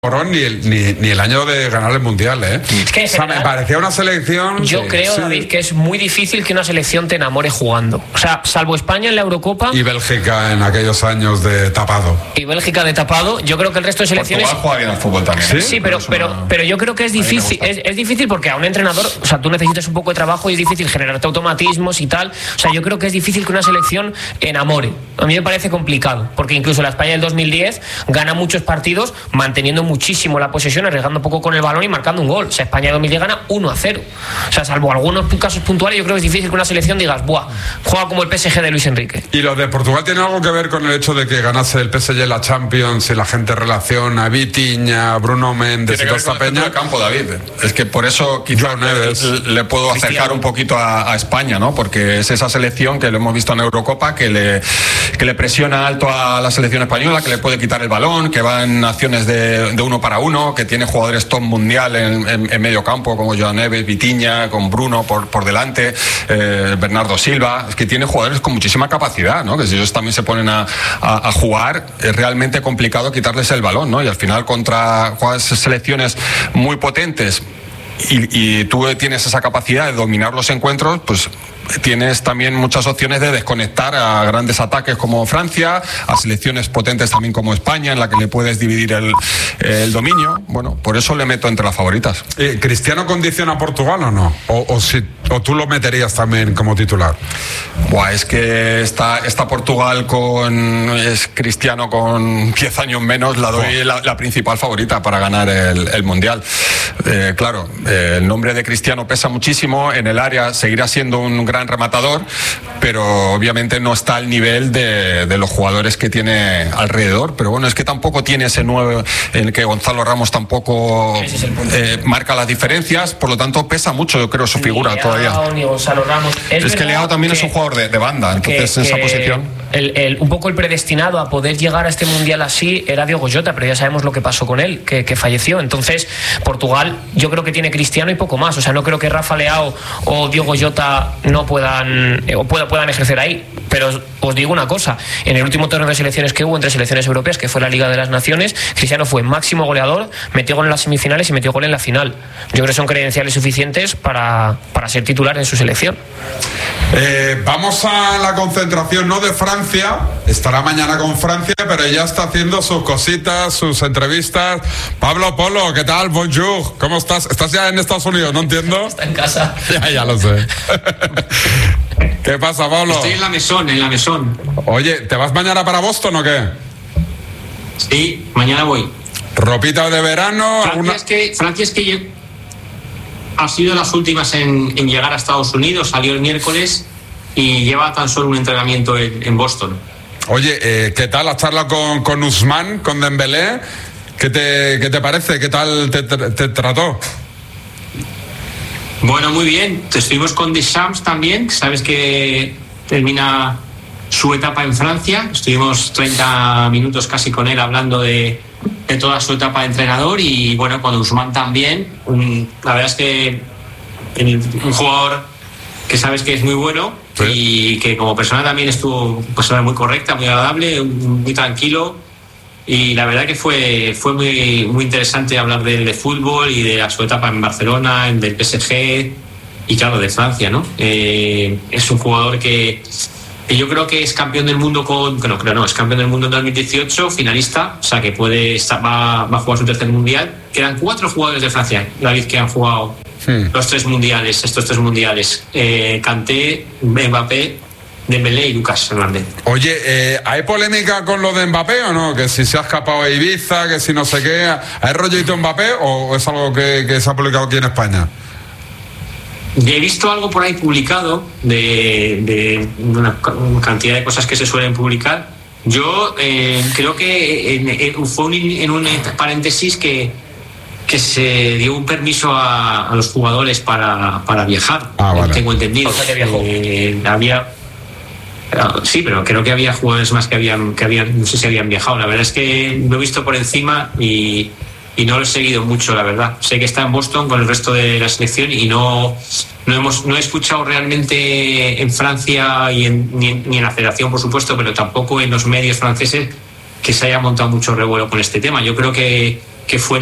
Morón ni el año de ganar el Mundial, ¿eh? Es que o sea, me parecía una selección... Yo creo, David, que es muy difícil que una selección te enamore jugando. O sea, salvo España en la Eurocopa... Y Bélgica en aquellos años de tapado. Y Bélgica de tapado. Yo creo que el resto de selecciones... Portugal juega bien al fútbol también. Sí, pero yo creo que es difícil. Es difícil porque a un entrenador... O sea, tú necesitas un poco de trabajo y es difícil generarte automatismos y tal. O sea, yo creo que es difícil que una selección enamore. A mí me parece complicado. Porque incluso la España del 2010 gana muchos partidos manteniendo muchísimo la posesión, arriesgando poco con el balón y marcando un gol. O sea, España 2010 gana 1-0. O sea, salvo algunos casos puntuales, yo creo que es difícil que una selección digas, buah, juega como el PSG de Luis Enrique. ¿Y lo de Portugal tiene algo que ver con el hecho de que ganase el PSG la Champions y la gente relaciona a Vitinha, Bruno Méndez y toda esta peña? El campo, David. Es que por eso quizás le puedo acercar un poquito a España, ¿no? Porque es esa selección que lo hemos visto en Eurocopa, que le presiona alto a la selección española, que le puede quitar el balón, que va en acciones de uno para uno, que tiene jugadores top mundial en medio campo, como Joan Neves, Vitinha, con Bruno por delante, Bernardo Silva. Es que tiene jugadores con muchísima capacidad, ¿no? Que si ellos también se ponen a jugar, es realmente complicado quitarles el balón, ¿no? Y al final contra selecciones muy potentes y tú tienes esa capacidad de dominar los encuentros, pues tienes también muchas opciones de desconectar a grandes ataques como Francia, a selecciones potentes también como España, en la que le puedes dividir el dominio. Bueno, por eso le meto entre las favoritas. ¿Cristiano condiciona a Portugal o no? ¿O tú lo meterías también como titular? Buah, es que esta Portugal es Cristiano con 10 años menos, la doy la principal favorita para ganar el Mundial. Claro, el nombre de Cristiano pesa muchísimo, en el área seguirá siendo un gran rematador, pero obviamente no está al nivel de los jugadores que tiene alrededor. Pero bueno, es que tampoco tiene ese 9 en el que Gonzalo Ramos tampoco marca las diferencias, por lo tanto pesa mucho, yo creo, su figura todavía. Ni Gonzalo Ramos. Es que Leao también es un jugador de banda, entonces en esa posición. Un poco el predestinado a poder llegar a este Mundial así era Diogo Jota, pero ya sabemos lo que pasó con él, que falleció. Entonces, Portugal, yo creo que tiene Cristiano y poco más. O sea, no creo que Rafa Leao o Diogo Jota no puedan ejercer ahí. Pero os digo una cosa, en el último torneo de selecciones que hubo entre selecciones europeas, que fue la Liga de las Naciones, Cristiano fue máximo goleador, metió gol en las semifinales y metió gol en la final. Yo creo que son credenciales suficientes para ser titular en su selección. Vamos a la concentración, ¿no?, de Francia. Estará mañana con Francia, pero ya está haciendo sus cositas, sus entrevistas. Pablo Polo, ¿qué tal? Bonjour, ¿cómo estás? ¿Estás ya en Estados Unidos? No entiendo. Está en casa. Ya lo sé. ¿Qué pasa, Pablo? Estoy en la mesón. Oye, ¿te vas mañana para Boston o qué? Sí, mañana voy. ¿Ropita de verano? Francia es que ha sido las últimas en llegar a Estados Unidos, salió el miércoles y lleva tan solo un entrenamiento en Boston. Oye, ¿qué tal la charla con Ousmane, con Dembélé? ¿Qué te parece? ¿Qué tal te trató? Bueno, muy bien. Estuvimos con Deschamps también, sabes que termina su etapa en Francia. Estuvimos 30 minutos casi con él hablando de toda su etapa de entrenador y bueno, con Ousmane también. La verdad es que un jugador que sabes que es muy bueno, sí, y que como persona también estuvo persona muy correcta, muy agradable, muy tranquilo. Y la verdad que fue muy, muy interesante hablar de fútbol y de su etapa en Barcelona, del PSG y claro, de Francia, ¿no? Es un jugador que yo creo que es campeón del mundo es campeón del mundo en 2018, finalista, o sea que va a jugar su tercer mundial. Quedan 4 jugadores de Francia, David, que han jugado estos 3 mundiales. Kanté, Mbappé, Dembélé y Lucas Hernández. Oye, ¿hay polémica con lo de Mbappé o no? Que si se ha escapado a Ibiza, que si no sé qué. ¿Hay rollito Mbappé o es algo que se ha publicado aquí en España? He visto algo por ahí publicado de una cantidad de cosas que se suelen publicar. Yo creo que fue en un paréntesis que se dio un permiso a los jugadores para viajar. Vale. Tengo entendido. O sea, que viajó. Sí, pero creo que había jugadores más que habían, no sé si habían viajado. La verdad es que lo he visto por encima y no lo he seguido mucho, la verdad. Sé que está en Boston con el resto de la selección y no he escuchado realmente en Francia ni en la federación, por supuesto, pero tampoco en los medios franceses que se haya montado mucho revuelo con este tema. Yo creo que que fue